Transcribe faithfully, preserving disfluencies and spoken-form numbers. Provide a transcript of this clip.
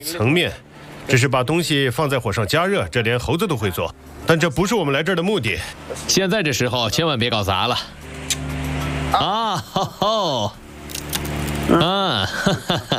层面，只是把东西放在火上加热，这连猴子都会做。但这不是我们来这儿的目的。 现在这时候千万别搞砸了。啊吼吼！啊，哈哈哈。